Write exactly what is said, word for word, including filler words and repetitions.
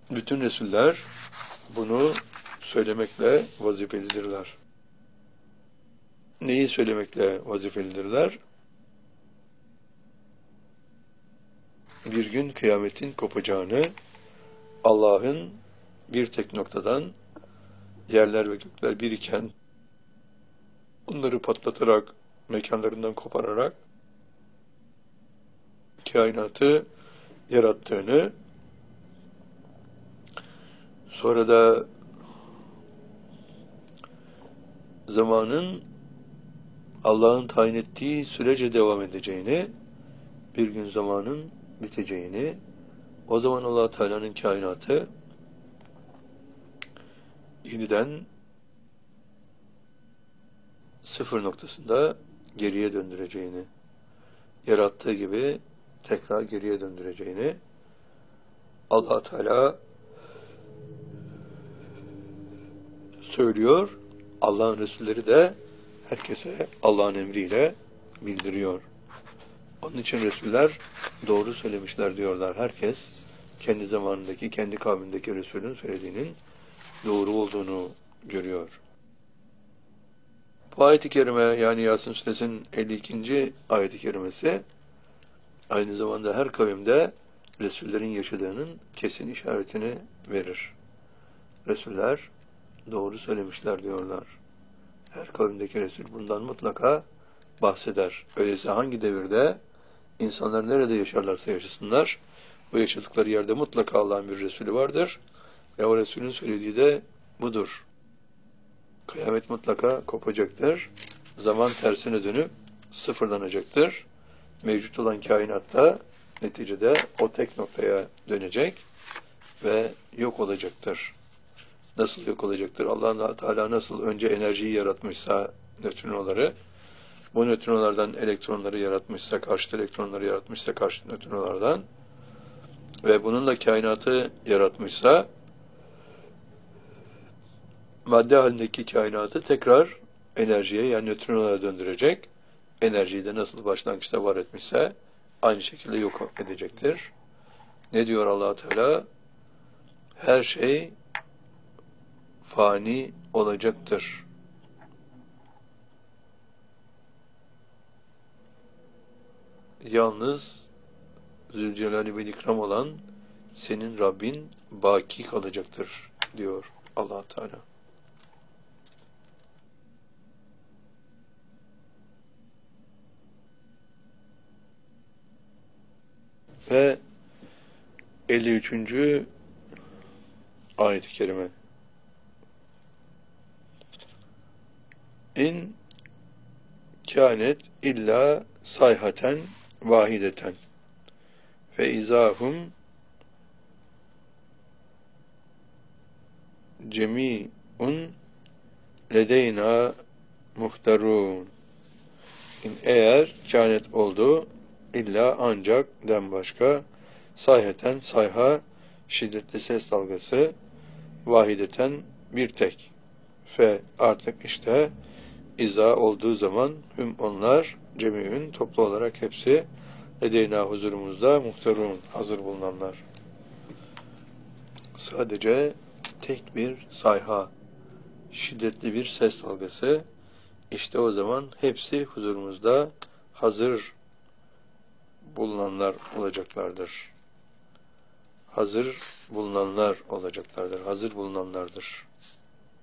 Bütün Resuller bunu söylemekle vazifelidirler. Neyi söylemekle vazifelidirler? Bir gün kıyametin kopacağını, Allah'ın bir tek noktadan yerler ve gökler biriken bunları patlatarak, mekanlarından kopararak kainatı yarattığını, sonra da zamanın Allah'ın tayin ettiği sürece devam edeceğini, bir gün zamanın biteceğini, o zaman Allah Teala'nın kainatı yeniden sıfır noktasında geriye döndüreceğini, yarattığı gibi tekrar geriye döndüreceğini Allah Teala söylüyor. Allah'ın Resulleri de herkese Allah'ın emriyle bildiriyor. Onun için Resuller doğru söylemişler diyorlar. Herkes kendi zamanındaki, kendi kavmindeki Resulün söylediğinin doğru olduğunu görüyor. Bu ayet-i kerime, yani Yasin Suresinin elli ikinci ayet-i kerimesi aynı zamanda her kavimde Resullerin yaşadığının kesin işaretini verir. Resuller doğru söylemişler diyorlar. Her kavimdeki Resul bundan mutlaka bahseder. Öyleyse hangi devirde insanlar nerede yaşarlarsa yaşasınlar, bu yaşadıkları yerde mutlaka Allah'ın bir Resulü vardır. Ve o Resulün söylediği de budur. Kıyamet mutlaka kopacaktır. Zaman tersine dönüp sıfırlanacaktır. Mevcut olan kainatta neticede o tek noktaya dönecek ve yok olacaktır. Nasıl yok olacaktır? Allah Teala nasıl önce enerjiyi yaratmışsa, nötrinoları, bu nötrinolardan elektronları yaratmışsa, karşıt elektronları yaratmışsa karşıt nötrinolardan ve bununla kainatı yaratmışsa, madde halindeki kainatı tekrar enerjiye, yani nötrinolara döndürecek. Enerjiyi de nasıl başlangıçta var etmişse aynı şekilde yok edecektir. Ne diyor Allah Teala? Her şey fani olacaktır. Yalnız Zülcelal ve İkram olan senin Rabbin baki kalacaktır diyor Allah Teala. Ve elli üçüncü ayet-i kerime. İn kânet illa sayhaten vahideten fe izahum cemi'un ledeyna muhtarun. İn eğer kânet oldu illa ancak den başka sayheten sayha şiddetli ses dalgası vahideten bir tek fe artık işte İza olduğu zaman hüm onlar cemiün toplu olarak hepsi edeyna huzurumuzda muhterun hazır bulunanlar. Sadece tek bir sayha, şiddetli bir ses dalgası, işte o zaman hepsi huzurumuzda hazır bulunanlar olacaklardır. Hazır bulunanlar olacaklardır. Hazır bulunanlardır.